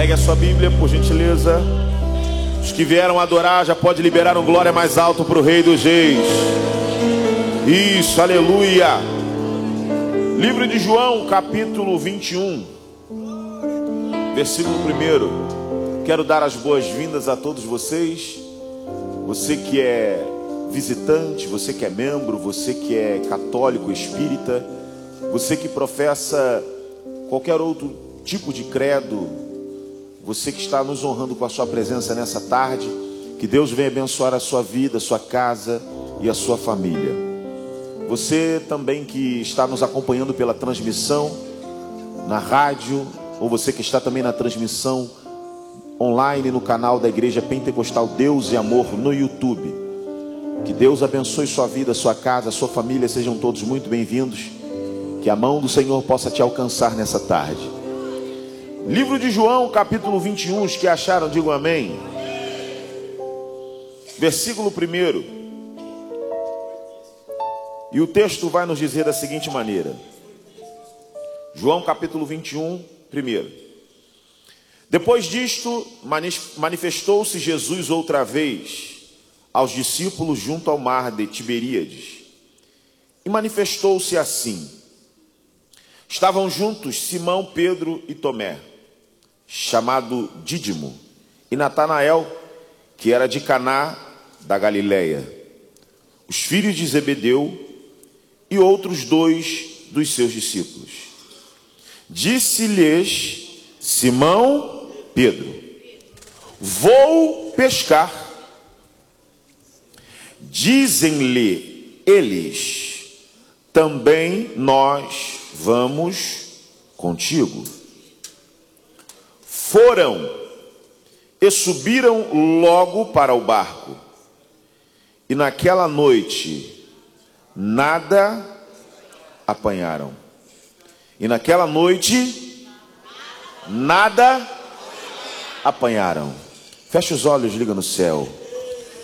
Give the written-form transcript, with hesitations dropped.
Pegue a sua Bíblia, por gentileza. Os que vieram adorar já pode liberar um glória mais alto para o Rei dos Reis. Isso, aleluia. Livro de João, capítulo 21, versículo 1. Quero dar as boas-vindas a todos vocês. Você que é visitante, você que é membro, você que é católico, espírita, você que professa qualquer outro tipo de credo, você que está nos honrando com a sua presença nessa tarde, que Deus venha abençoar a sua vida, a sua casa e a sua família. Você também que está nos acompanhando pela transmissão na rádio, ou você que está também na transmissão online no canal da Igreja Pentecostal Deus e Amor no YouTube. Que Deus abençoe sua vida, sua casa, sua família, sejam todos muito bem-vindos. Que a mão do Senhor possa te alcançar nessa tarde. Livro de João, capítulo 21, os que acharam, digam amém. Versículo 1. E o texto vai nos dizer da seguinte maneira. João, capítulo 21, 1. Depois disto, manifestou-se Jesus outra vez aos discípulos junto ao mar de Tiberíades. E manifestou-se assim. Estavam juntos Simão, Pedro e Tomé, chamado Dídimo, e Natanael, que era de Caná da Galileia, os filhos de Zebedeu e outros dois dos seus discípulos. Disse-lhes Simão Pedro: vou pescar. Dizem-lhe eles: também nós vamos contigo. Foram e subiram logo para o barco, e naquela noite nada apanharam. E naquela noite nada apanharam. Feche os olhos, liga no céu.